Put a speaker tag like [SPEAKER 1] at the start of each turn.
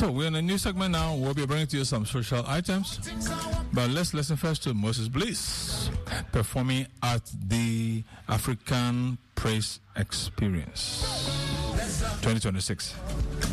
[SPEAKER 1] So we're in a new segment now. We'll be bringing to you some social items. But let's listen first to Moses Bliss performing at the African Praise Experience 2026.